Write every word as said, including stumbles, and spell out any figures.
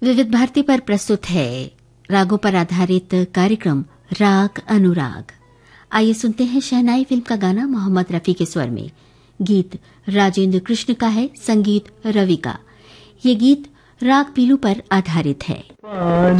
विविध भारती पर प्रस्तुत है रागों पर आधारित कार्यक्रम राग अनुराग। आइए सुनते हैं शहनाई फिल्म का गाना मोहम्मद रफी के स्वर में। गीत राजेंद्र कृष्ण का है, संगीत रवि का। ये गीत राग पीलू पर आधारित है।